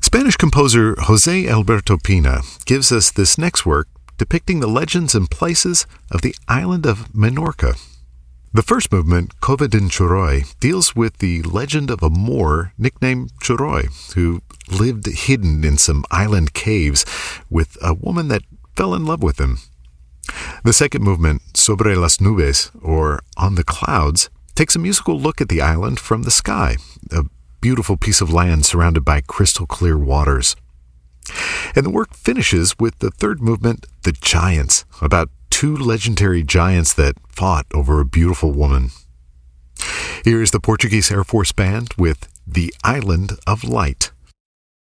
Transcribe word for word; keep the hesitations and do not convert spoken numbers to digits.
Spanish composer José Alberto Pina gives us this next work depicting the legends and places of the island of Menorca. The first movement, Cova d'en Choroi, deals with the legend of a Moor nicknamed Choroi, who lived hidden in some island caves with a woman that fell in love with him. The second movement, Sobre las Nubes, or On the Clouds, takes a musical look at the island from the sky, a beautiful piece of land surrounded by crystal clear waters. And the work finishes with the third movement, The Giants, about two legendary giants that fought over a beautiful woman. Here is the Portuguese Air Force Band with The Island of Light.